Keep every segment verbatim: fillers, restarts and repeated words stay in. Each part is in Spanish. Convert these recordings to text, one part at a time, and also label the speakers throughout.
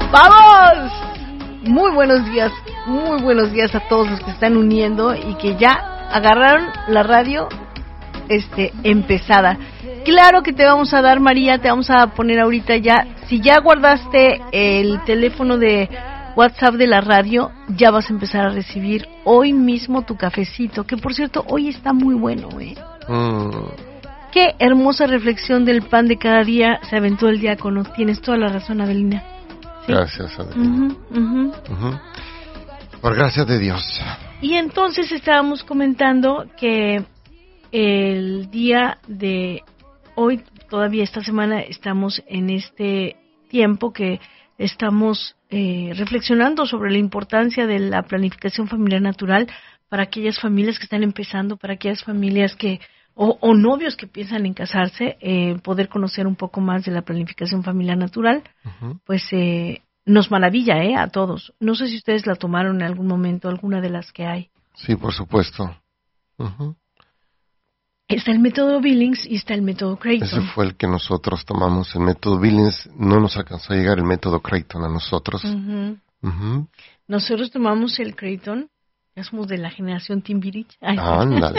Speaker 1: ¡Vamos! Muy buenos días, muy buenos días a todos los que están uniendo y que ya agarraron la radio este empezada. Claro que te vamos a dar, María, te vamos a poner ahorita ya, si ya guardaste el teléfono de WhatsApp de la radio, ya vas a empezar a recibir hoy mismo tu cafecito, que por cierto, hoy está muy bueno, ¿eh? Mm. Qué hermosa reflexión del pan de cada día se aventó el diácono. Tienes toda la razón, Adelina. ¿Sí?
Speaker 2: Gracias, Adelina. Uh-huh, uh-huh. Uh-huh. Por gracia de Dios.
Speaker 1: Y entonces estábamos comentando que el día de hoy, todavía esta semana, estamos en este tiempo que estamos eh, reflexionando sobre la importancia de la planificación familiar natural para aquellas familias que están empezando, para aquellas familias que o, o novios que piensan en casarse, eh, poder conocer un poco más de la planificación familiar natural, uh-huh. pues eh, nos maravilla eh, a todos. No sé si ustedes la tomaron en algún momento, alguna de las que hay.
Speaker 2: Sí, por supuesto. Uh-huh.
Speaker 1: Está el método Billings y está el método Creighton.
Speaker 2: Ese fue el que nosotros tomamos. El método Billings no nos alcanzó a llegar el método Creighton a nosotros. Uh-huh.
Speaker 1: Uh-huh. Nosotros tomamos el Creighton, ya somos de la generación Timbirich.
Speaker 2: Ándale.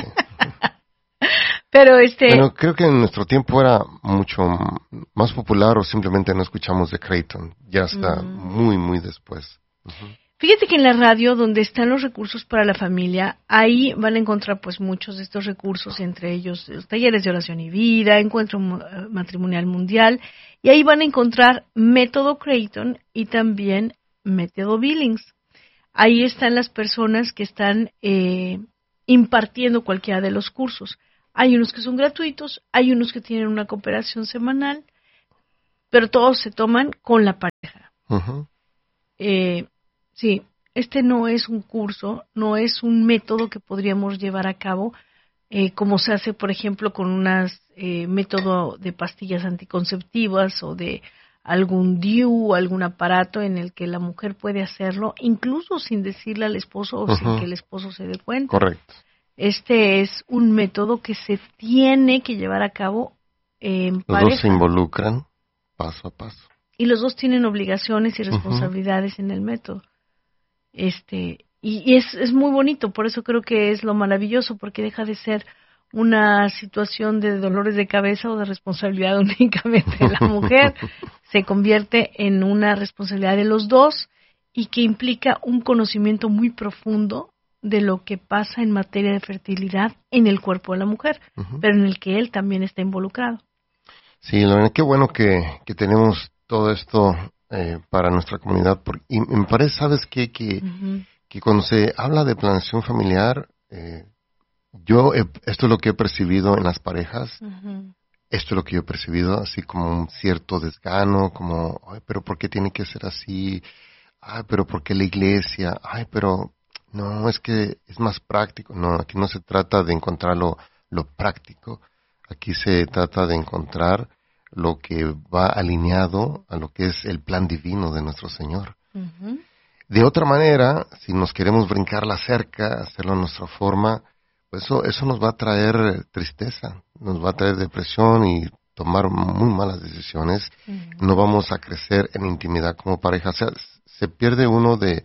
Speaker 1: Pero este...
Speaker 2: Bueno, creo que en nuestro tiempo era mucho más popular o simplemente no escuchamos de Creighton. Ya está uh-huh. muy, muy después. Uh-huh.
Speaker 1: Fíjate que en la radio, donde están los recursos para la familia, ahí van a encontrar pues muchos de estos recursos, entre ellos los talleres de oración y vida, encuentro matrimonial mundial, y ahí van a encontrar método Creighton y también método Billings. Ahí están las personas que están eh, impartiendo cualquiera de los cursos. Hay unos que son gratuitos, hay unos que tienen una cooperación semanal, pero todos se toman con la pareja. Uh-huh. Eh, sí, este no es un curso, no es un método que podríamos llevar a cabo, eh, como se hace, por ejemplo, con un eh, método de pastillas anticonceptivas o de algún D I U, algún aparato en el que la mujer puede hacerlo, incluso sin decirle al esposo o uh-huh. sin que el esposo se dé cuenta.
Speaker 2: Correcto.
Speaker 1: Este es un método que se tiene que llevar a cabo en pareja.
Speaker 2: Los dos se involucran paso a paso.
Speaker 1: Y los dos tienen obligaciones y responsabilidades uh-huh. en el método. Este y, y es, es muy bonito, por eso creo que es lo maravilloso, porque deja de ser una situación de dolores de cabeza o de responsabilidad únicamente de la mujer, se convierte en una responsabilidad de los dos y que implica un conocimiento muy profundo de lo que pasa en materia de fertilidad en el cuerpo de la mujer, uh-huh. pero en el que él también está involucrado.
Speaker 2: Sí, la verdad, qué bueno que, que tenemos todo esto eh, para nuestra comunidad. Porque, y me parece, ¿sabes qué? Que, uh-huh. que cuando se habla de planeación familiar, eh, yo, he, esto es lo que he percibido en las parejas, uh-huh. esto es lo que yo he percibido, así como un cierto desgano, como, ay, pero ¿por qué tiene que ser así? Ay, pero ¿por qué la iglesia? Ay, pero... No, es que es más práctico. No, aquí no se trata de encontrar lo, lo práctico. Aquí se trata de encontrar lo que va alineado a lo que es el plan divino de nuestro Señor. Uh-huh. De otra manera, si nos queremos brincar la cerca, hacerlo a nuestra forma, pues eso, eso nos va a traer tristeza, nos va a traer depresión y tomar muy malas decisiones. Uh-huh. No vamos a crecer en intimidad como pareja. O sea, se pierde uno de...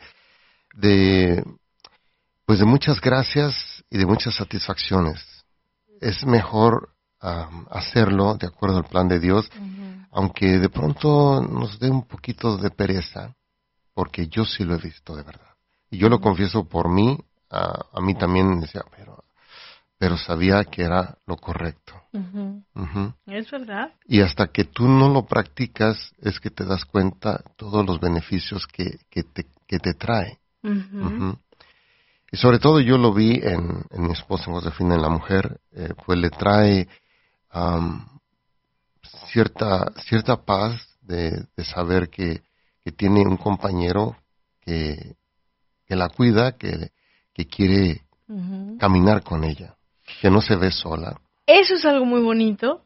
Speaker 2: de pues de muchas gracias y de muchas satisfacciones. Es mejor um, hacerlo de acuerdo al plan de Dios, uh-huh. aunque de pronto nos dé un poquito de pereza, porque yo sí lo he visto de verdad. Y yo uh-huh. lo confieso por mí, uh, a mí también decía, pero, pero sabía que era lo correcto.
Speaker 1: Uh-huh.
Speaker 2: Uh-huh.
Speaker 1: Es verdad.
Speaker 2: Y hasta que tú no lo practicas, es que te das cuenta todos los beneficios que, que, te, que te trae. Uh-huh. Uh-huh. Y sobre todo yo lo vi en, en mi esposa, en Josefina, en la mujer, eh, pues le trae um, cierta cierta paz de, de saber que, que tiene un compañero que, que la cuida, que, que quiere uh-huh. caminar con ella, que no se ve sola.
Speaker 1: Eso es algo muy bonito.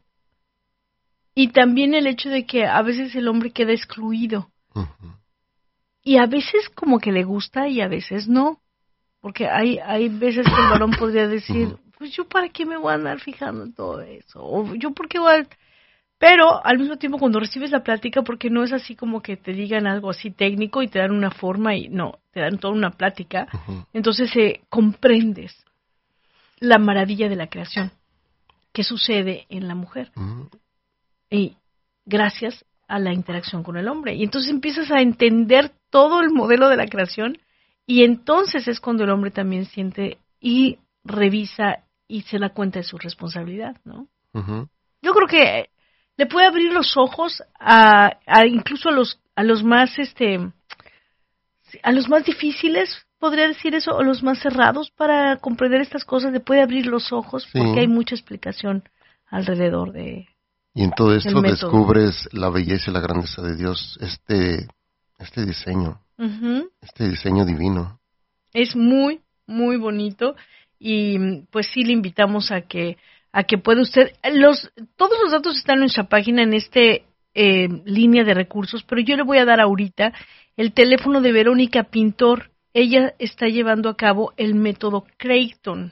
Speaker 1: Y también el hecho de que a veces el hombre queda excluido. Uh-huh. Y a veces como que le gusta y a veces no. Porque hay hay veces que el varón podría decir, pues yo para qué me voy a andar fijando en todo eso, o yo por qué voy a... Pero al mismo tiempo cuando recibes la plática, porque no es así como que te digan algo así técnico y te dan una forma y no, te dan toda una plática, uh-huh. entonces eh, comprendes la maravilla de la creación que sucede en la mujer. Uh-huh. Y gracias a la interacción con el hombre. Y entonces empiezas a entender todo el modelo de la creación y entonces es cuando el hombre también siente y revisa y se da cuenta de su responsabilidad, ¿no? Uh-huh. Yo creo que le puede abrir los ojos a, a incluso a los a los más este a los más difíciles, podría decir eso, o los más cerrados para comprender estas cosas, le puede abrir los ojos sí. porque hay mucha explicación alrededor de
Speaker 2: y en todo esto descubres la belleza y la grandeza de Dios, este este diseño, uh-huh. este diseño divino.
Speaker 1: Es muy muy bonito y pues sí le invitamos a que a que pueda usted, los todos los datos están en nuestra página en este eh, línea de recursos, pero yo le voy a dar ahorita el teléfono de Verónica Pintor. Ella está llevando a cabo el método Creighton.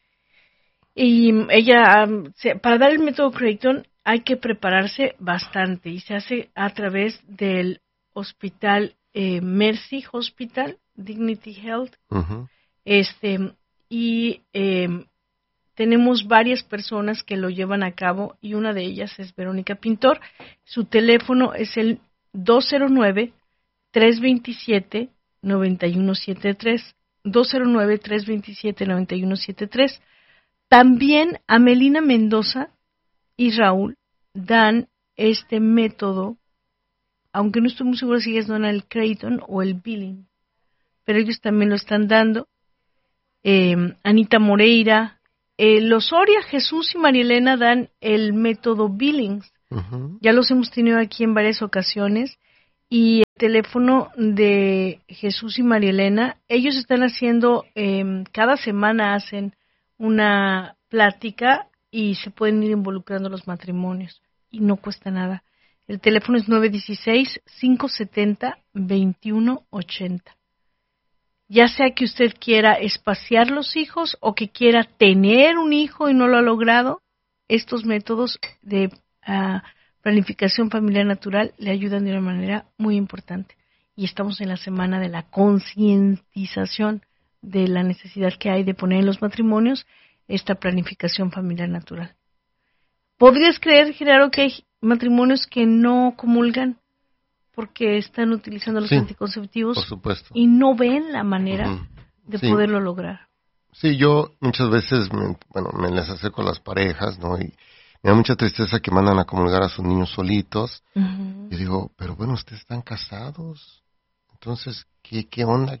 Speaker 1: Y ella, para dar el método Creighton hay que prepararse bastante y se hace a través del hospital eh, Mercy Hospital, Dignity Health. Uh-huh. Este, y eh, tenemos varias personas que lo llevan a cabo y una de ellas es Verónica Pintor. Su teléfono es el dos cero nueve, tres dos siete, nueve uno siete tres. dos cero nueve, tres dos siete, nueve uno siete tres. También Amelina Mendoza y Raúl dan este método, aunque no estoy muy segura si ellos dan el Creighton o el Billing, pero ellos también lo están dando. Eh, Anita Moreira, Eh, los Soria, Jesús y María Elena dan el método Billings. Uh-huh. Ya los hemos tenido aquí en varias ocasiones. Y el teléfono de Jesús y María Elena, ellos están haciendo, eh, cada semana hacen una plática y se pueden ir involucrando los matrimonios. Y no cuesta nada. El teléfono es nueve uno seis, cinco siete cero, dos uno ocho cero. Ya sea que usted quiera espaciar los hijos o que quiera tener un hijo y no lo ha logrado, estos métodos de uh, planificación familiar natural le ayudan de una manera muy importante. Y estamos en la semana de la concientización de la necesidad que hay de poner en los matrimonios esta planificación familiar natural. ¿Podrías creer, Gerardo, que hay matrimonios que no comulgan porque están utilizando los sí, anticonceptivos
Speaker 2: por supuesto.
Speaker 1: Y no ven la manera uh-huh. de sí. poderlo lograr?
Speaker 2: Sí, yo muchas veces, me, bueno, me les acerco a las parejas, ¿no? Y me da mucha tristeza que mandan a comulgar a sus niños solitos. Uh-huh. Y digo, pero bueno, ustedes están casados. Entonces, ¿qué, qué onda?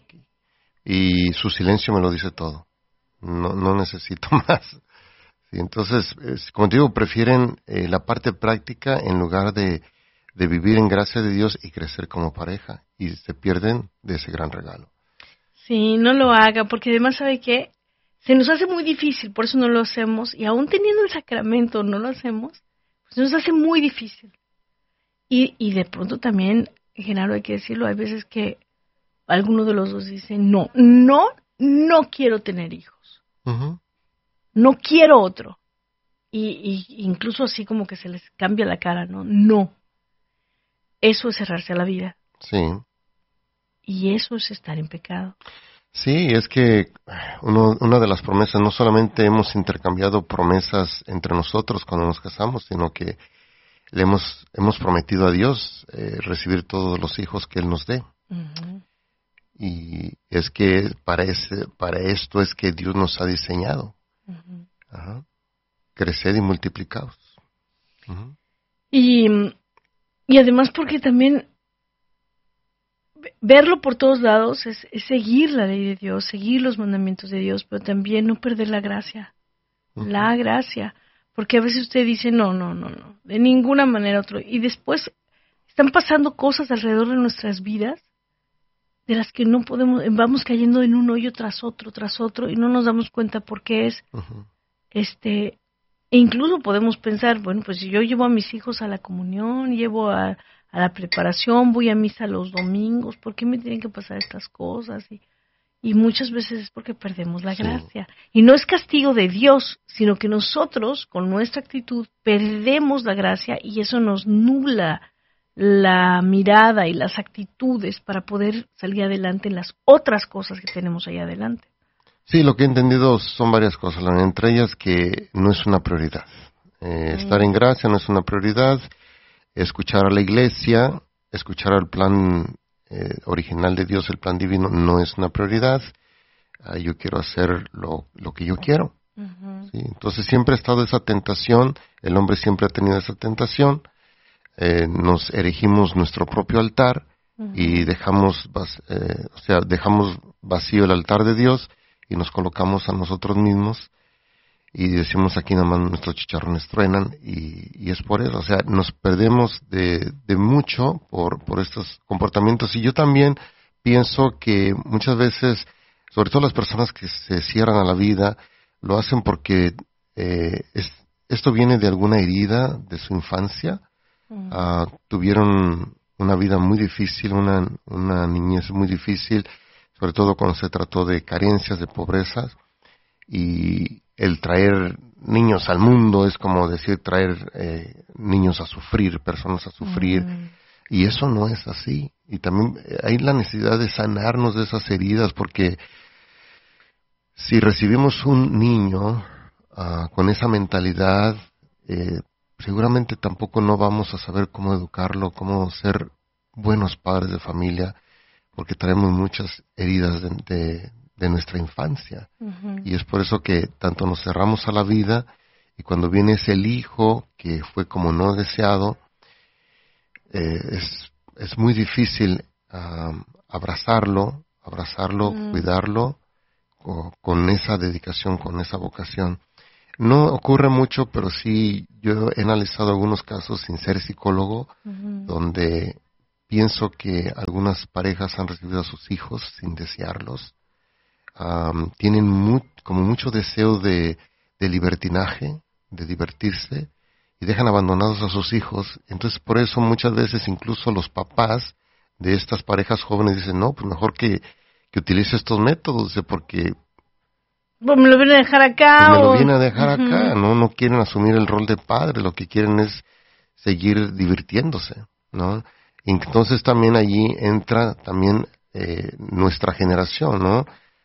Speaker 2: Y su silencio me lo dice todo. No, no necesito más. Sí, entonces, es, como te digo, prefieren eh, la parte práctica en lugar de de vivir en gracia de Dios y crecer como pareja, y se pierden de ese gran regalo.
Speaker 1: Sí, no lo haga, porque además, ¿sabe qué? Se nos hace muy difícil, por eso no lo hacemos, y aún teniendo el sacramento no lo hacemos, pues nos hace muy difícil. Y, y de pronto también, Genaro, hay que decirlo, hay veces que alguno de los dos dice, no, no, no quiero tener hijos. Uh-huh. No quiero otro. Y, y incluso así como que se les cambia la cara, ¿no? No. Eso es cerrarse a la vida.
Speaker 2: Sí.
Speaker 1: Y eso es estar en pecado.
Speaker 2: Sí, es que uno, una de las promesas, no solamente hemos intercambiado promesas entre nosotros cuando nos casamos, sino que le hemos, hemos prometido a Dios eh, recibir todos los hijos que Él nos dé. Uh-huh. Y es que para, ese, para esto es que Dios nos ha diseñado. Uh-huh. Ajá. Creced y multiplicaos. Uh-huh.
Speaker 1: Y... Y además porque también verlo por todos lados es, es seguir la ley de Dios, seguir los mandamientos de Dios, pero también no perder la gracia, uh-huh. la gracia, porque a veces usted dice no, no, no, no, de ninguna manera otro, y después están pasando cosas alrededor de nuestras vidas de las que no podemos, vamos cayendo en un hoyo tras otro, tras otro, y no nos damos cuenta por qué es, uh-huh. este... E incluso podemos pensar, bueno, pues si yo llevo a mis hijos a la comunión, llevo a, a la preparación, voy a misa los domingos, ¿por qué me tienen que pasar estas cosas? Y, y muchas veces es porque perdemos la gracia. Sí. Y no es castigo de Dios, sino que nosotros, con nuestra actitud, perdemos la gracia y eso nos nubla la mirada y las actitudes para poder salir adelante en las otras cosas que tenemos ahí adelante.
Speaker 2: Sí, lo que he entendido son varias cosas, entre ellas que no es una prioridad. Eh, mm. Estar en gracia no es una prioridad, escuchar a la iglesia, escuchar al plan eh, original de Dios, el plan divino, no es una prioridad. Ah, yo quiero hacer lo, lo que yo quiero. Uh-huh. ¿Sí? Entonces siempre ha estado esa tentación, el hombre siempre ha tenido esa tentación. Eh, nos erigimos nuestro propio altar uh-huh. y dejamos, eh, o sea, dejamos vacío el altar de Dios y nos colocamos a nosotros mismos y decimos aquí nada más nuestros chicharrones truenan y, y es por eso, o sea, nos perdemos de, de mucho por, por estos comportamientos. Y yo también pienso que muchas veces, sobre todo las personas que se cierran a la vida, lo hacen porque eh, es, esto viene de alguna herida de su infancia. Uh, tuvieron una vida muy difícil, una, una niñez muy difícil, sobre todo cuando se trató de carencias, de pobrezas, y el traer niños al mundo es como decir traer eh, niños a sufrir, personas a sufrir, uh-huh. y eso no es así. Y también hay la necesidad de sanarnos de esas heridas, porque si recibimos un niño uh, con esa mentalidad, eh, seguramente tampoco no vamos a saber cómo educarlo, cómo ser buenos padres de familia, porque traemos muchas heridas de, de, de nuestra infancia. Uh-huh. Y es por eso que tanto nos cerramos a la vida, y cuando viene ese el hijo que fue como no deseado, eh, es, es muy difícil uh, abrazarlo, abrazarlo, uh-huh. cuidarlo, o, con esa dedicación, con esa vocación. No ocurre mucho, pero sí yo he analizado algunos casos sin ser psicólogo, uh-huh. donde pienso que algunas parejas han recibido a sus hijos sin desearlos, um, tienen mu- como mucho deseo de, de libertinaje, de divertirse, y dejan abandonados a sus hijos. Entonces por eso muchas veces incluso los papás de estas parejas jóvenes dicen, no, pues mejor que, que utilice estos métodos, porque
Speaker 1: pues me lo vienen a dejar acá.
Speaker 2: Pues me
Speaker 1: o...
Speaker 2: lo vienen a dejar
Speaker 1: uh-huh.
Speaker 2: acá, ¿no? No quieren asumir el rol de padre, lo que quieren es seguir divirtiéndose, ¿no? Y entonces también allí entra también eh, nuestra generación, ¿no?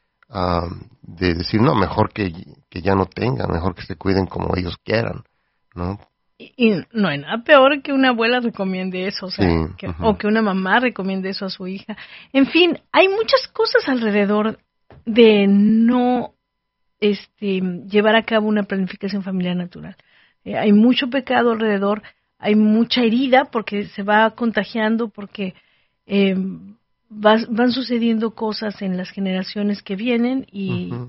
Speaker 2: Uh, de decir, no, mejor que, que ya no tengan, mejor que se cuiden como ellos quieran, ¿no?
Speaker 1: Y, y no hay nada peor que una abuela recomiende eso, o sea,
Speaker 2: sí,
Speaker 1: que,
Speaker 2: uh-huh.
Speaker 1: o que una mamá recomiende eso a su hija. En fin, hay muchas cosas alrededor de no este llevar a cabo una planificación familiar natural. Eh, hay mucho pecado alrededor, hay mucha herida porque se va contagiando, porque eh, va, van sucediendo cosas en las generaciones que vienen y, uh-huh.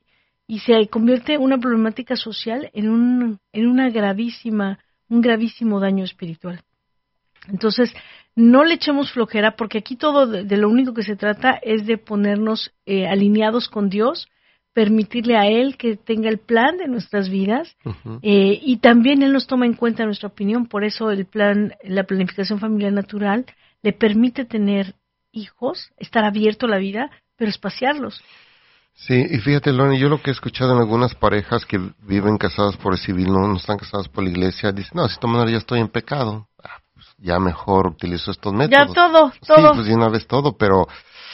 Speaker 1: y se convierte una problemática social en un en una gravísima un gravísimo daño espiritual. Entonces, no le echemos flojera, porque aquí todo de, de lo único que se trata es de ponernos eh, alineados con Dios, permitirle a Él que tenga el plan de nuestras vidas, uh-huh. eh, y también Él nos toma en cuenta nuestra opinión. Por eso el plan, la planificación familiar natural le permite tener hijos, estar abierto a la vida, pero espaciarlos.
Speaker 2: Sí, y fíjate, Loni, yo lo que he escuchado en algunas parejas que viven casadas por el civil, no, no están casadas por la iglesia, dicen, no, si de manera ya estoy en pecado, ah, pues ya mejor utilizo estos métodos.
Speaker 1: Ya todo, todo.
Speaker 2: Sí, pues de una vez todo, pero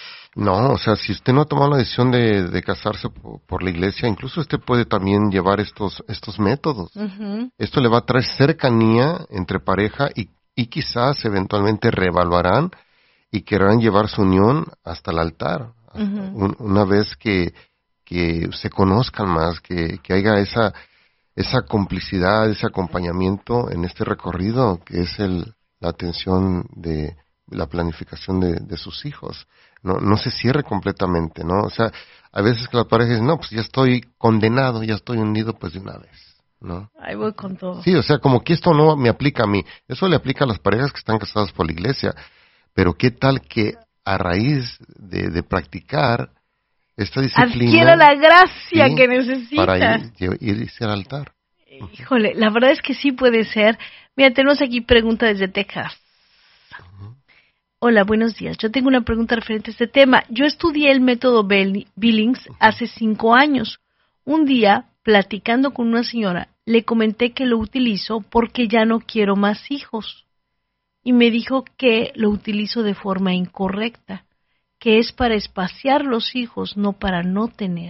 Speaker 2: no, o sea, si usted no ha tomado la decisión de, de casarse por, por la iglesia, incluso usted puede también llevar estos estos métodos. Uh-huh. Esto le va a traer cercanía entre pareja y, y quizás eventualmente reevaluarán y querrán llevar su unión hasta el altar. Uh-huh. Un, una vez que, que se conozcan más, que, que haya esa, esa complicidad, ese acompañamiento en este recorrido que es el, la atención de la planificación de, de sus hijos. No, no se cierre completamente, ¿no? O sea, a veces que las parejas dicen, no, pues ya estoy condenado, ya estoy hundido, pues de una vez, ¿no?
Speaker 1: Ahí voy con todo.
Speaker 2: Sí, o sea, como que esto no me aplica a mí. Eso le aplica a las parejas que están casadas por la iglesia. Pero qué tal que a raíz de, de practicar esta disciplina,
Speaker 1: adquiera la gracia, ¿sí?, que necesita
Speaker 2: para ir, irse al altar.
Speaker 1: Híjole, la verdad es que sí puede ser. Mira, tenemos aquí pregunta desde Texas. Uh-huh. Hola, buenos días. Yo tengo una pregunta referente a este tema. Yo estudié el método Billings hace cinco años. Un día, platicando con una señora, le comenté que lo utilizo porque ya no quiero más hijos. Y me dijo que lo utilizo de forma incorrecta, que es para espaciar los hijos, no para no tener.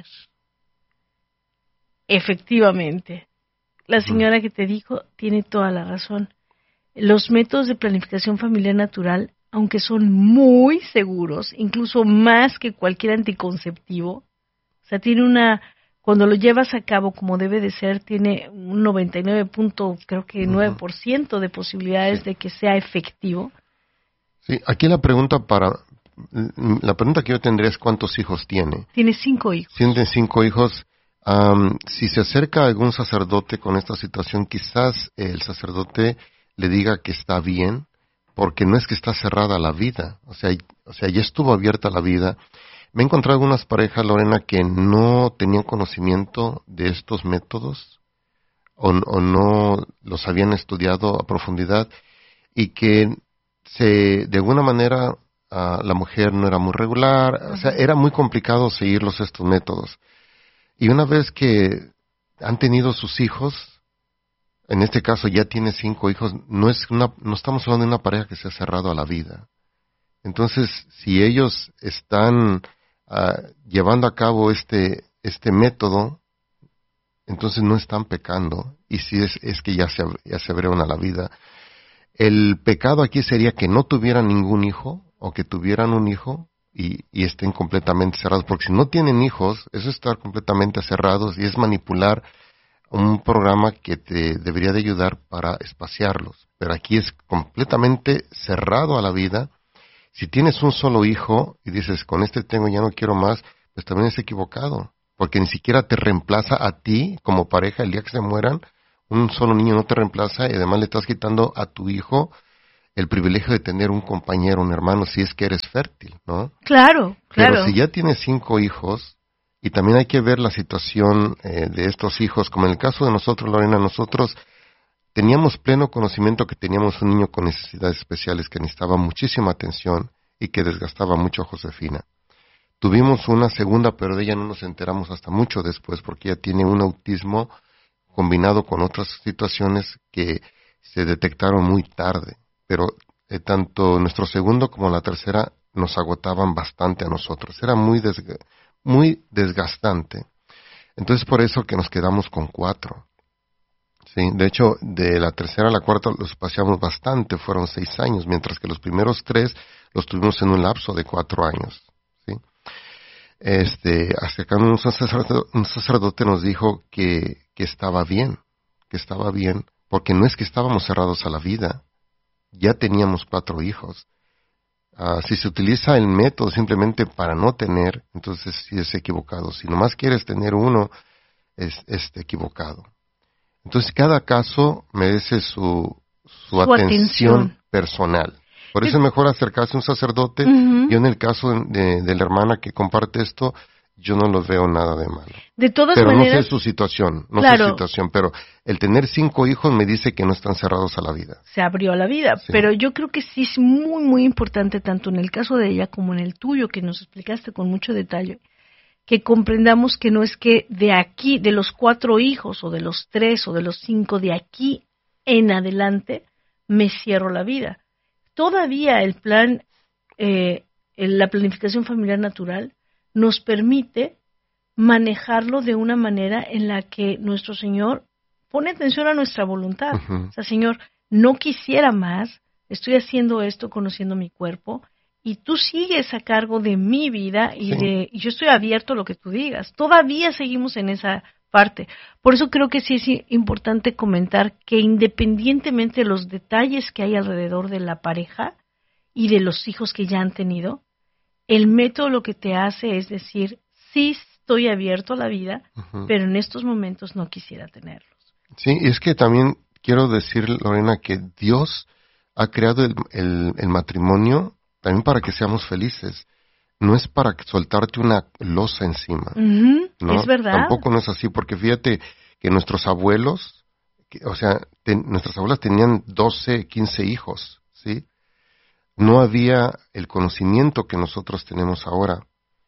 Speaker 1: Efectivamente, la señora que te dijo tiene toda la razón. Los métodos de planificación familiar natural, aunque son muy seguros, incluso más que cualquier anticonceptivo, o sea, tiene una, cuando lo llevas a cabo como debe de ser, tiene un noventa y nueve punto, creo que nueve por ciento de posibilidades
Speaker 2: Sí.
Speaker 1: de que sea efectivo.
Speaker 2: Sí, aquí la pregunta para, la pregunta que yo tendría es ¿cuántos hijos tiene?
Speaker 1: Tiene cinco hijos.
Speaker 2: Tiene cinco hijos. Um, si se acerca a algún sacerdote con esta situación, quizás el sacerdote le diga que está bien, porque no es que está cerrada la vida, o sea, o sea, ya estuvo abierta la vida. Me he encontrado algunas parejas, Lorena, que no tenían conocimiento de estos métodos o, o no los habían estudiado a profundidad y que se, de alguna manera uh, la mujer no era muy regular, uh-huh. O sea, era muy complicado seguirlos estos métodos. Y una vez que han tenido sus hijos, en este caso ya tiene cinco hijos, no es una, no estamos hablando de una pareja que se ha cerrado a la vida. Entonces, si ellos están uh, llevando a cabo este, este método, entonces no están pecando, y si es, es que ya se, ya se abrieron a la vida. El pecado aquí sería que no tuvieran ningún hijo, o que tuvieran un hijo, y, y estén completamente cerrados, porque si no tienen hijos, eso es estar completamente cerrados, y es manipular un programa que te debería de ayudar para espaciarlos, pero aquí es completamente cerrado a la vida. Si tienes un solo hijo y dices, con este tengo, ya no quiero más, pues también es equivocado, porque ni siquiera te reemplaza a ti como pareja el día que se mueran. Un solo niño no te reemplaza y además le estás quitando a tu hijo el privilegio de tener un compañero, un hermano, si es que eres fértil, ¿no?
Speaker 1: Claro, claro.
Speaker 2: Pero si ya tienes cinco hijos, y también hay que ver la situación eh, de estos hijos, como en el caso de nosotros, Lorena, nosotros teníamos pleno conocimiento que teníamos un niño con necesidades especiales que necesitaba muchísima atención y que desgastaba mucho a Josefina. Tuvimos una segunda, pero de ella no nos enteramos hasta mucho después, porque ella tiene un autismo combinado con otras situaciones que se detectaron muy tarde. Pero eh, tanto nuestro segundo como la tercera nos agotaban bastante a nosotros. Era muy, desg- muy desgastante. Entonces por eso que nos quedamos con cuatro. Sí, de hecho, de la tercera a la cuarta los paseamos bastante, fueron seis años, mientras que los primeros tres los tuvimos en un lapso de cuatro años. ¿Sí? Este, hasta que un sacerdote, un sacerdote nos dijo que, que estaba bien, que estaba bien, porque no es que estábamos cerrados a la vida, ya teníamos cuatro hijos. Uh, si se utiliza el método simplemente para no tener, entonces sí es equivocado. Si nomás quieres tener uno, es, es equivocado. Entonces cada caso merece su, su,
Speaker 1: su
Speaker 2: atención,
Speaker 1: atención
Speaker 2: personal. Por eso es mejor acercarse a un sacerdote. Uh-huh. Yo en el caso de, de la hermana que comparte esto, yo no lo veo nada de malo.
Speaker 1: De todas
Speaker 2: pero
Speaker 1: maneras,
Speaker 2: no sé su situación, no
Speaker 1: claro,
Speaker 2: sé su situación, pero el tener cinco hijos me dice que no están cerrados a la vida.
Speaker 1: Se abrió a la vida, sí. Pero yo creo que sí es muy, muy importante, tanto en el caso de ella como en el tuyo, que nos explicaste con mucho detalle, que comprendamos que no es que de aquí, de los cuatro hijos, o de los tres, o de los cinco, de aquí en adelante, me cierro la vida. Todavía el plan, eh, la planificación familiar natural, nos permite manejarlo de una manera en la que nuestro Señor pone atención a nuestra voluntad. Uh-huh. O sea, Señor, no quisiera más, estoy haciendo esto conociendo mi cuerpo, y tú sigues a cargo de mi vida, y, sí. de, y yo estoy abierto a lo que tú digas. Todavía seguimos en esa parte. Por eso creo que sí es importante comentar que independientemente de los detalles que hay alrededor de la pareja y de los hijos que ya han tenido, el método lo que te hace es decir, sí estoy abierto a la vida, uh-huh. pero en estos momentos no quisiera tenerlos.
Speaker 2: Sí, es que también quiero decir, Lorena, que Dios ha creado el, el, el matrimonio también para que seamos felices. No es para soltarte una losa encima.
Speaker 1: Uh-huh.
Speaker 2: ¿No?
Speaker 1: Es verdad.
Speaker 2: Tampoco no es así, porque fíjate que nuestros abuelos, que, o sea, ten, nuestras abuelas tenían doce, quince hijos, ¿sí? no había el conocimiento que nosotros tenemos ahora.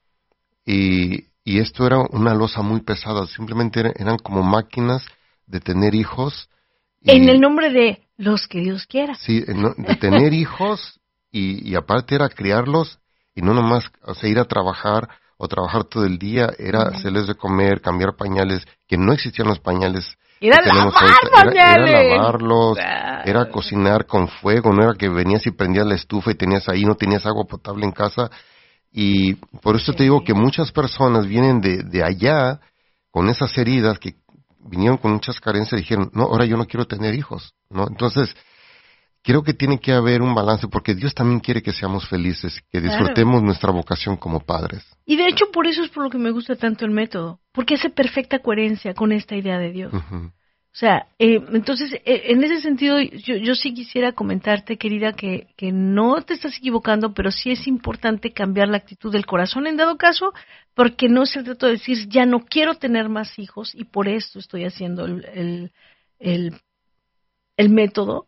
Speaker 2: Y, y esto era una losa muy pesada, simplemente eran, eran como máquinas de tener hijos. Y,
Speaker 1: en el nombre de los que Dios quiera.
Speaker 2: Sí, de tener hijos y, y aparte era criarlos y no nomás, o sea, ir a trabajar o trabajar todo el día, era uh-huh. hacerles de comer, cambiar pañales, que no existían los pañales.
Speaker 1: Era
Speaker 2: que
Speaker 1: lavar
Speaker 2: ahorita. Era,
Speaker 1: pañales.
Speaker 2: Era lavarlos, era cocinar con fuego, no era que venías y prendías la estufa y tenías ahí, no tenías agua potable en casa. Y por eso sí. te digo que muchas personas vienen de, de allá con esas heridas que vinieron con muchas carencias y dijeron, no, ahora yo no quiero tener hijos, ¿no? Entonces, creo que tiene que haber un balance porque Dios también quiere que seamos felices, que disfrutemos claro. nuestra vocación como padres.
Speaker 1: Y de hecho, por eso es por lo que me gusta tanto el método, porque hace perfecta coherencia con esta idea de Dios. Uh-huh. O sea, eh, entonces, eh, en ese sentido, yo, yo sí quisiera comentarte, querida, que, que no te estás equivocando, pero sí es importante cambiar la actitud del corazón en dado caso, porque no se trata de decir, ya no quiero tener más hijos y por esto estoy haciendo el, el, el, el método.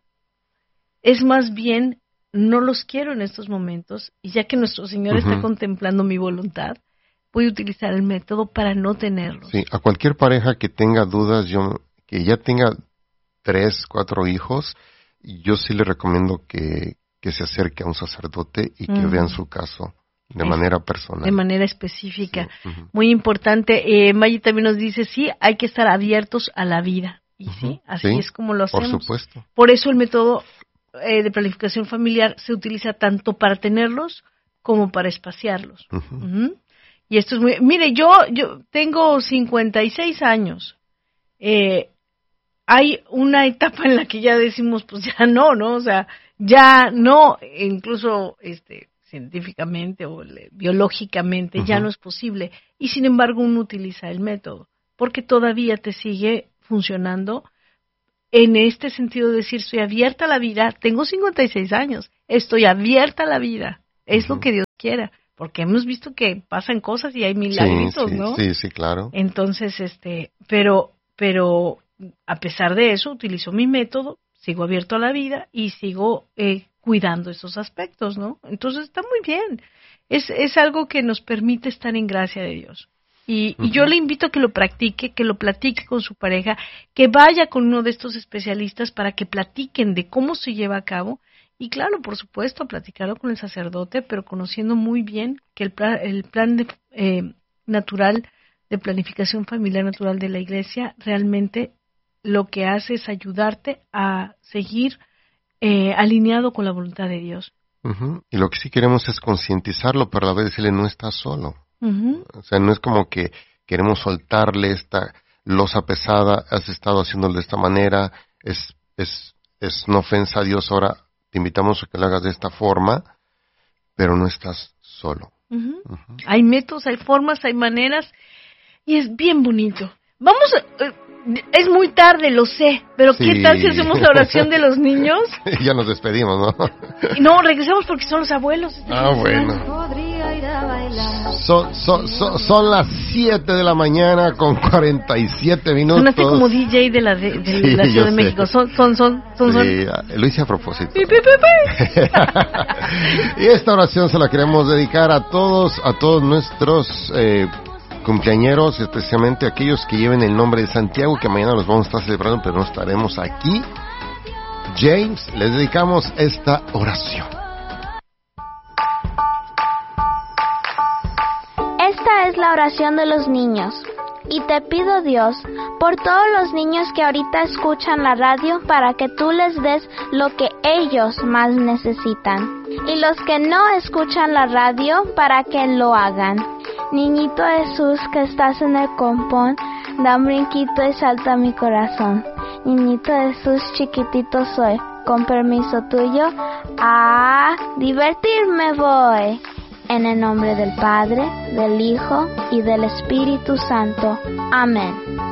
Speaker 1: Es más bien, no los quiero en estos momentos, y ya que nuestro Señor uh-huh. está contemplando mi voluntad, voy a utilizar el método para no tenerlos.
Speaker 2: Sí, a cualquier pareja que tenga dudas, yo... que ya tenga tres, cuatro hijos, yo sí le recomiendo que, que se acerque a un sacerdote y que uh-huh. vean su caso de es, manera personal.
Speaker 1: De manera específica. Sí. Uh-huh. Muy importante. Eh, Maggie también nos dice, sí, hay que estar abiertos a la vida. Y uh-huh. sí, así sí, es como lo hacemos.
Speaker 2: Por supuesto.
Speaker 1: Por eso el método eh, de planificación familiar se utiliza tanto para tenerlos como para espaciarlos. Uh-huh. Uh-huh. Y esto es muy... Mire, yo, yo tengo cincuenta y seis años. Eh, hay una etapa en la que ya decimos, pues ya no, ¿no? O sea, ya no, incluso este científicamente o le, biológicamente uh-huh. ya no es posible. Y sin embargo uno utiliza el método, porque todavía te sigue funcionando en este sentido de decir, estoy abierta a la vida, tengo cincuenta y seis años, estoy abierta a la vida, es uh-huh. lo que Dios quiera. Porque hemos visto que pasan cosas y hay milagritos,
Speaker 2: sí, sí,
Speaker 1: ¿no?
Speaker 2: Sí, sí, claro.
Speaker 1: Entonces, este, pero, pero a pesar de eso, utilizo mi método, sigo abierto a la vida y sigo eh, cuidando esos aspectos, ¿no? Entonces está muy bien. Es, es algo que nos permite estar en gracia de Dios. Y, uh-huh. y yo le invito a que lo practique, que lo platique con su pareja, que vaya con uno de estos especialistas para que platiquen de cómo se lleva a cabo. Y claro, por supuesto, platicarlo con el sacerdote, pero conociendo muy bien que el plan, el plan de, eh, natural de planificación familiar natural de la Iglesia realmente lo que hace es ayudarte a seguir eh, alineado con la voluntad de Dios.
Speaker 2: Uh-huh. Y lo que sí queremos es concientizarlo, pero a la vez decirle no estás solo. Uh-huh. O sea, no es como que queremos soltarle esta losa pesada, has estado haciéndolo de esta manera, es, es, es una ofensa a Dios, ahora te invitamos a que lo hagas de esta forma, pero no estás solo.
Speaker 1: Uh-huh. Uh-huh. Hay métodos, hay formas, hay maneras, y es bien bonito. Vamos a... Uh, Es muy tarde, lo sé, pero sí. ¿Qué tal si hacemos la oración de los niños?
Speaker 2: Ya nos despedimos, ¿no?
Speaker 1: No, regresamos porque son los abuelos.
Speaker 2: Ah, bueno. Son, son, son, son las siete de la mañana con cuarenta y siete minutos.
Speaker 1: Sonaste como D J de la, de, de sí, la Ciudad de sé. México. Son, son, son, son.
Speaker 2: Sí,
Speaker 1: son.
Speaker 2: Lo hice a propósito.
Speaker 1: Pi, pi, pi, pi.
Speaker 2: Y esta oración se la queremos dedicar a todos, a todos nuestros... Eh, cumpleañeros, especialmente aquellos que lleven el nombre de Santiago, que mañana los vamos a estar celebrando, pero no estaremos aquí. James, les dedicamos esta oración.
Speaker 3: Esta es la oración de los niños. Y te pido, Dios, por todos los niños que ahorita escuchan la radio, para que tú les des lo que ellos más necesitan. Y los que no escuchan la radio, para que lo hagan. Niñito Jesús, que estás en el compón, da un brinquito y salta mi corazón. Niñito Jesús, chiquitito soy, con permiso tuyo, a divertirme voy. En el nombre del Padre, del Hijo y del Espíritu Santo. Amén.